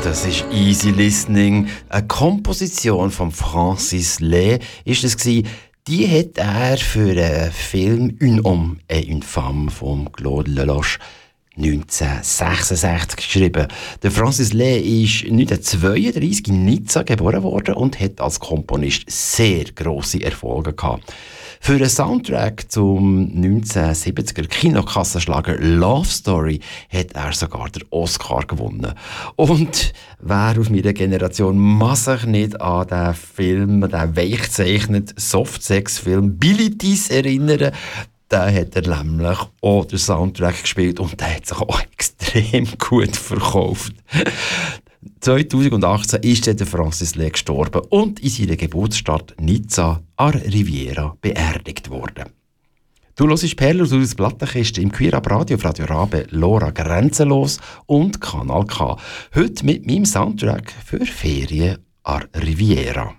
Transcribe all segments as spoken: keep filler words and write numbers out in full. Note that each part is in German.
Das ist Easy Listening. Eine Komposition von Francis Lay ist es gewesen. Die hat er für den Film «Un homme et une femme» von Claude Lelouch neunzehnhundertsechsundsechzig geschrieben. Der Francis Lay ist neunzehnhundertzweiunddreissig in Nizza geboren worden und hat als Komponist sehr grosse Erfolge gehabt. Für den Soundtrack zum neunzehnhundertsiebziger Kinokassenschlager «Love Story» hat er sogar den Oscar gewonnen. Und wer aus meiner Generation mag sich nicht an den Film, den weichzeichneten Softsex-Film «Billie Tis» erinnern, da hat er nämlich auch den Soundtrack gespielt und der hat sich auch extrem gut verkauft. zweitausendachtzehn ist der Francis Lay gestorben und in seiner Geburtsstadt Nizza an Riviera beerdigt worden. Du hörst Perler aus der Plattenkiste im Queer-Up Radio auf Radio Rabe, Lora Grenzenlos und Kanal K. Heute mit meinem Soundtrack für Ferien an Riviera.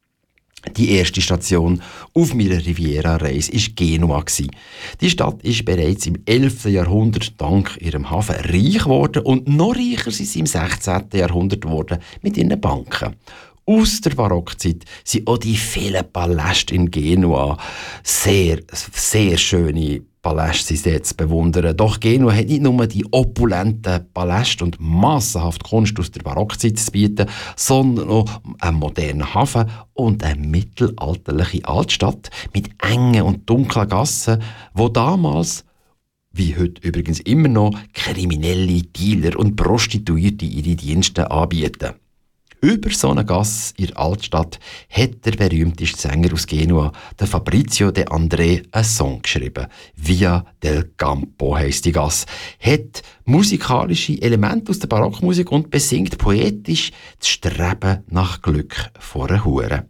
Die erste Station auf meiner Riviera-Reise war Genua. Die Stadt ist bereits im elften Jahrhundert dank ihrem Hafen reich geworden und noch reicher sind sie im sechzehnten Jahrhundert geworden mit ihren Banken. Aus der Barockzeit sind auch die vielen Paläste in Genua sehr, sehr schöne Paläste sind zu bewundern. Doch Genua hat nicht nur die opulenten Paläste und massenhaft Kunst aus der Barockzeit zu bieten, sondern auch einen modernen Hafen und eine mittelalterliche Altstadt mit engen und dunklen Gassen, wo damals, wie heute übrigens immer noch, kriminelle Dealer und Prostituierte ihre Dienste anbieten. Über so eine Gasse in der Altstadt hat der berühmteste Sänger aus Genua, der Fabrizio De André, einen Song geschrieben. Via del Campo heisst die Gasse. Hat musikalische Elemente aus der Barockmusik und besingt poetisch das Streben nach Glück vor einer Hure.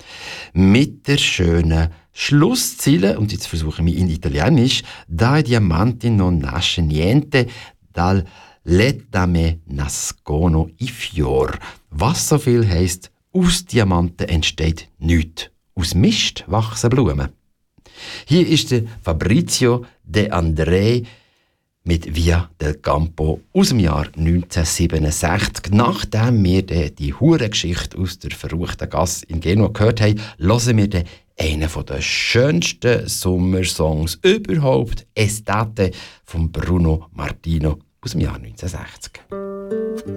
Mit der schönen Schlussziele, und jetzt versuche ich mich in Italienisch, «Dai diamanti non nasce niente, dal letame nascono i fior». Was so viel heisst, aus Diamanten entsteht nichts. Aus Mist wachsen Blumen. Hier ist der Fabrizio De André mit Via del Campo aus dem Jahr neunzehnhundertsiebenundsechzig. Nachdem wir die Hurengeschichte aus der verruchten Gasse in Genua gehört haben, hören wir den einen der schönsten Sommersongs überhaupt, «Estate» von Bruno Martino aus dem Jahr neunzehnhundertsechzig.